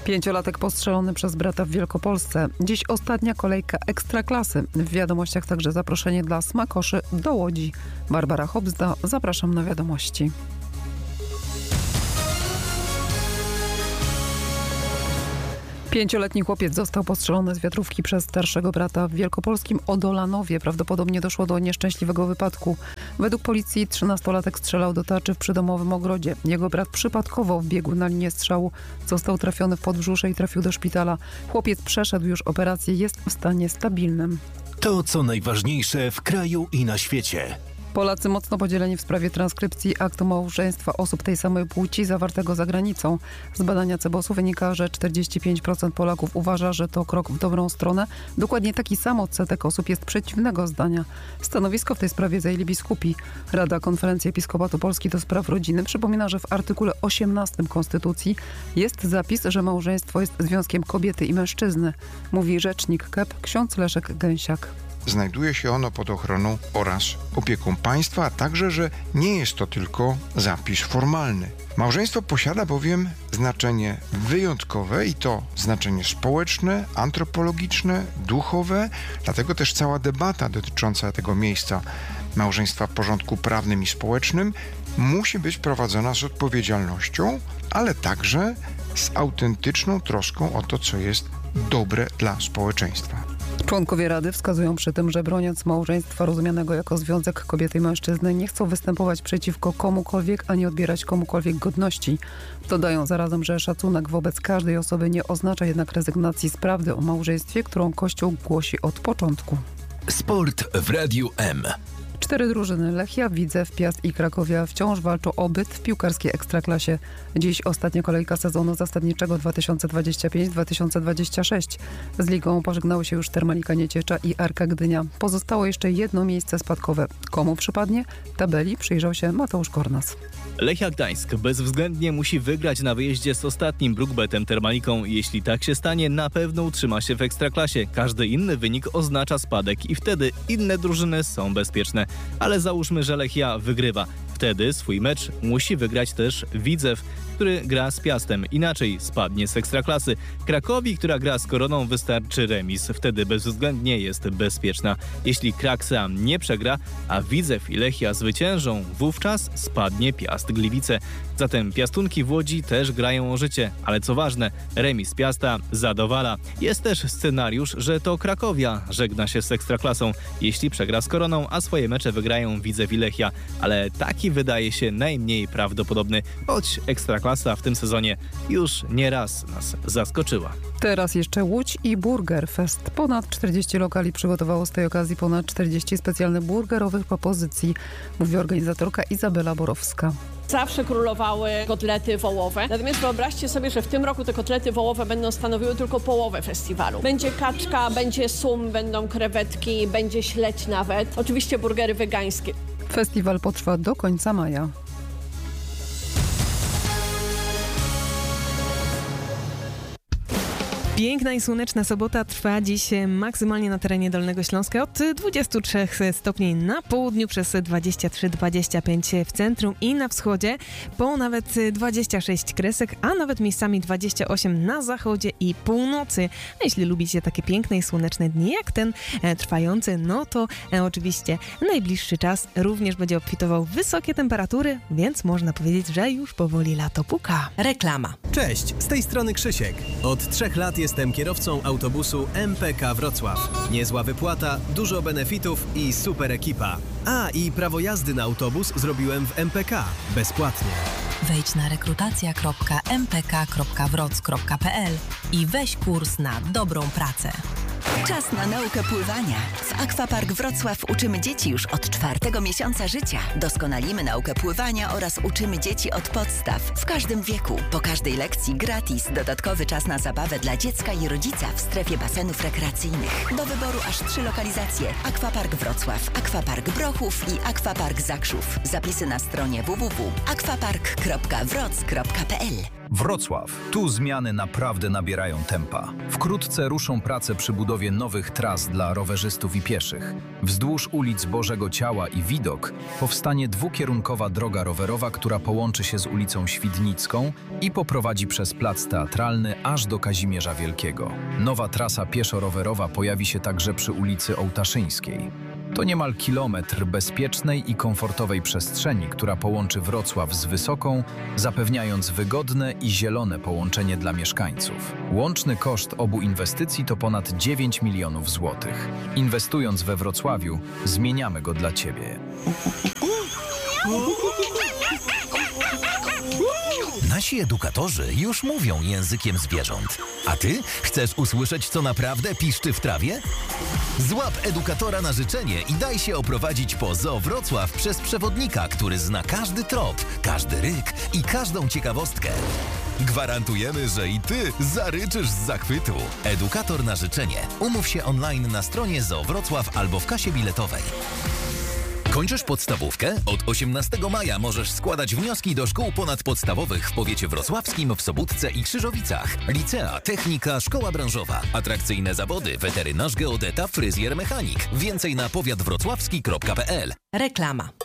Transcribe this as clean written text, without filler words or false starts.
Pięciolatek postrzelony przez brata w Wielkopolsce. Dziś ostatnia kolejka Ekstraklasy. W wiadomościach także zaproszenie dla smakoszy do Łodzi. Barbara Hobzda, zapraszam na wiadomości. Pięcioletni chłopiec został postrzelony z wiatrówki przez starszego brata w wielkopolskim Odolanowie. Prawdopodobnie doszło do nieszczęśliwego wypadku. Według policji 13-latek strzelał do tarczy w przydomowym ogrodzie. Jego brat przypadkowo wbiegł na linię strzału. Został trafiony w podbrzusze i trafił do szpitala. Chłopiec przeszedł już operację, jest w stanie stabilnym. To, co najważniejsze w kraju i na świecie. Polacy mocno podzieleni w sprawie transkrypcji aktu małżeństwa osób tej samej płci zawartego za granicą. Z badania CBOS-u wynika, że 45% Polaków uważa, że to krok w dobrą stronę. Dokładnie taki sam odsetek osób jest przeciwnego zdania. Stanowisko w tej sprawie zajęli biskupi. Rada Konferencji Episkopatu Polski do spraw rodziny przypomina, że w artykule 18 Konstytucji jest zapis, że małżeństwo jest związkiem kobiety i mężczyzny. Mówi rzecznik KEP ksiądz Leszek Gęsiak. Znajduje się ono pod ochroną oraz opieką państwa, a także, że nie jest to tylko zapis formalny. Małżeństwo posiada bowiem znaczenie wyjątkowe i to znaczenie społeczne, antropologiczne, duchowe, dlatego też cała debata dotycząca tego miejsca małżeństwa w porządku prawnym i społecznym musi być prowadzona z odpowiedzialnością, ale także z autentyczną troską o to, co jest dobre dla społeczeństwa. Członkowie Rady wskazują przy tym, że broniąc małżeństwa rozumianego jako związek kobiety i mężczyzny, nie chcą występować przeciwko komukolwiek, ani odbierać komukolwiek godności. Dodają zarazem, że szacunek wobec każdej osoby nie oznacza jednak rezygnacji z prawdy o małżeństwie, którą Kościół głosi od początku. Sport w Radiu M. 4 drużyny Lechia, Widzew, Piast i Krakowia wciąż walczą o byt w piłkarskiej Ekstraklasie. Dziś ostatnia kolejka sezonu zasadniczego 2025-2026. Z ligą pożegnały się już Termalika Nieciecza i Arka Gdynia. Pozostało jeszcze jedno miejsce spadkowe. Komu przypadnie? Tabeli przyjrzał się Mateusz Kornas. Lechia Gdańsk bezwzględnie musi wygrać na wyjeździe z ostatnim Brukbetem Termaliką. Jeśli tak się stanie, na pewno utrzyma się w Ekstraklasie. Każdy inny wynik oznacza spadek i wtedy inne drużyny są bezpieczne. Ale załóżmy, że Lechia wygrywa. Wtedy swój mecz musi wygrać też Widzew, który gra z Piastem. Inaczej spadnie z Ekstraklasy. Krakowi, która gra z Koroną, wystarczy remis. Wtedy bezwzględnie jest bezpieczna. Jeśli Kraksa nie przegra, a Widzew i Lechia zwyciężą, wówczas spadnie Piast Gliwice. Zatem piastunki w Łodzi też grają o życie. Ale co ważne, remis Piasta zadowala. Jest też scenariusz, że to Krakowia żegna się z Ekstraklasą, jeśli przegra z Koroną, a swoje mecze wygrają Widzew i Lechia. Ale taki wydaje się najmniej prawdopodobny, choć Ekstraklasa w tym sezonie już nieraz nas zaskoczyła. Teraz jeszcze Łódź i Burger Fest. Ponad 40 lokali przygotowało z tej okazji ponad 40 specjalnych burgerowych propozycji, mówi organizatorka Izabela Borowska. Zawsze królowały kotlety wołowe. Natomiast wyobraźcie sobie, że w tym roku te kotlety wołowe będą stanowiły tylko połowę festiwalu. Będzie kaczka, będzie sum, będą krewetki, będzie śledź nawet. Oczywiście burgery wegańskie. Festiwal potrwa do końca maja. Piękna i słoneczna sobota trwa dziś maksymalnie na terenie Dolnego Śląska od 23 stopni na południu, przez 23-25 w centrum i na wschodzie, po nawet 26 kresek, a nawet miejscami 28 na zachodzie i północy. A jeśli lubicie takie piękne i słoneczne dni jak ten trwający, no to oczywiście najbliższy czas również będzie obfitował w wysokie temperatury, więc można powiedzieć, że już powoli lato puka. Reklama. Cześć, z tej strony Krzysiek. Od 3 lat jestem kierowcą autobusu MPK Wrocław. Niezła wypłata, dużo benefitów i super ekipa. A, i prawo jazdy na autobus zrobiłem w MPK. Bezpłatnie. Wejdź na rekrutacja.mpk.wroc.pl i weź kurs na dobrą pracę. Czas na naukę pływania. W Aquapark Wrocław uczymy dzieci już od 4. miesiąca życia. Doskonalimy naukę pływania oraz uczymy dzieci od podstaw w każdym wieku. Po każdej lekcji gratis dodatkowy czas na zabawę dla dziecka i rodzica w strefie basenów rekreacyjnych. Do wyboru aż 3 lokalizacje. Aquapark Wrocław, Aquapark Brochów i Aquapark Zakrzów. Zapisy na stronie www.aquapark.wroc.pl. Wrocław. Tu zmiany naprawdę nabierają tempa. Wkrótce ruszą prace przy budowie nowych tras dla rowerzystów i pieszych. Wzdłuż ulic Bożego Ciała i Widok powstanie dwukierunkowa droga rowerowa, która połączy się z ulicą Świdnicką i poprowadzi przez Plac Teatralny aż do Kazimierza Wielkiego. Nowa trasa pieszo-rowerowa pojawi się także przy ulicy Ołtaszyńskiej. To niemal kilometr bezpiecznej i komfortowej przestrzeni, która połączy Wrocław z Wysoką, zapewniając wygodne i zielone połączenie dla mieszkańców. Łączny koszt obu inwestycji to ponad 9 milionów złotych. Inwestując we Wrocławiu, zmieniamy go dla Ciebie. Nasi edukatorzy już mówią językiem zwierząt. A ty chcesz usłyszeć, co naprawdę piszczy w trawie? Złap edukatora na życzenie i daj się oprowadzić po Zoo Wrocław przez przewodnika, który zna każdy trop, każdy ryk i każdą ciekawostkę. Gwarantujemy, że i ty zaryczysz z zachwytu. Edukator na życzenie. Umów się online na stronie Zoo Wrocław albo w kasie biletowej. Kończysz podstawówkę? Od 18 maja możesz składać wnioski do szkół ponadpodstawowych w powiecie wrocławskim, w Sobótce i Krzyżowicach. Licea, technika, szkoła branżowa. Atrakcyjne zawody: weterynarz, geodeta, fryzjer, mechanik. Więcej na powiatwrocławski.pl. Reklama.